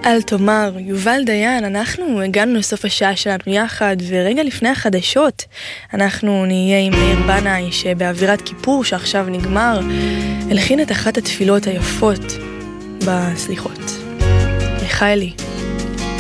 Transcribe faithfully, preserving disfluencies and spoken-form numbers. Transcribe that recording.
אל תאמר, יובל דיין, אנחנו הגענו לסוף השעה שלנו יחד, ורגע לפני החדשות אנחנו נהיה עם מאיר בנאי שבאווירת כיפור שעכשיו נגמר הלחין את אחת התפילות היפות בסליחות. מיכאלי.